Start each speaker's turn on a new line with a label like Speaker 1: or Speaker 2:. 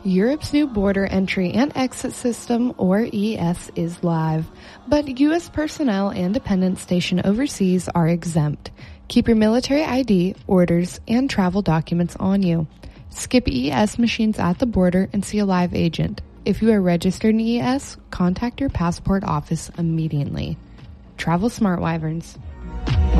Speaker 1: Europe's new border entry and exit system, or ES, is live, but U.S. personnel and dependents stationed overseas are exempt. Keep your military ID, orders, and travel documents on you. Skip ES machines at the border and see a live agent. If you are registered in ES, contact your passport office immediately. Travel smart, Wyverns.